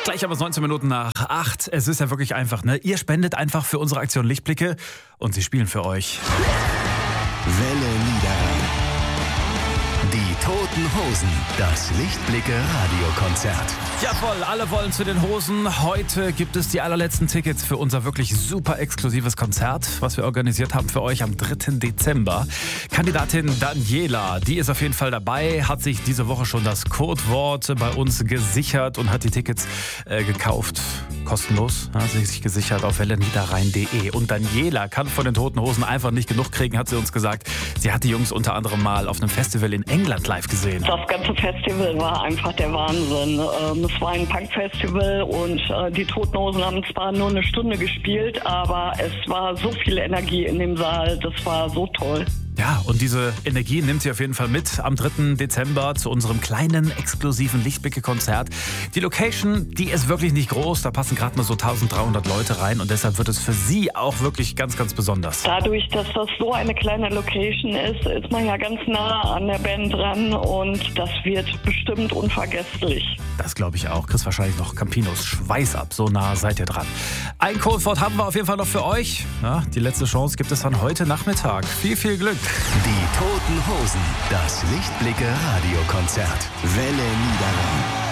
Gleich aber 19 Minuten nach 8. Es ist ja wirklich einfach, ne? Ihr spendet einfach für unsere Aktion Lichtblicke und sie spielen für euch. Welle Niederrhein. Die Toten Hosen, das Lichtblicke-Radiokonzert. Jawohl, alle wollen zu den Hosen. Heute gibt es die allerletzten Tickets für unser wirklich super exklusives Konzert, was wir organisiert haben für euch am 3. Dezember. Kandidatin Daniela, die ist auf jeden Fall dabei, hat sich diese Woche schon das Codewort bei uns gesichert und hat die Tickets gekauft. Kostenlos, hat sie sich gesichert auf welleniederrhein.de. Und Daniela kann von den Toten Hosen einfach nicht genug kriegen, hat sie uns gesagt. Sie hat die Jungs unter anderem mal auf einem Festival in England live gesehen. Das ganze Festival war einfach der Wahnsinn. Es war ein Punk-Festival und die Toten Hosen haben zwar nur eine Stunde gespielt, aber es war so viel Energie in dem Saal. Das war so toll. Ja, und diese Energie nimmt sie auf jeden Fall mit am 3. Dezember zu unserem kleinen, exklusiven Lichtblicke-Konzert. Die Location, die ist wirklich nicht groß, da passen gerade mal so 1300 Leute rein und deshalb wird es für sie auch wirklich ganz, ganz besonders. Dadurch, dass das so eine kleine Location ist, ist man ja ganz nah an der Band dran und das wird bestimmt unvergesslich. Das glaube ich auch. Kriegst wahrscheinlich noch Campinos Schweiß ab, so nah seid ihr dran. Ein Codewort haben wir auf jeden Fall noch für euch. Ja, die letzte Chance gibt es dann heute Nachmittag. Viel, viel Glück. Die Toten Hosen, das Lichtblicke-Radiokonzert. Welle Niederrhein.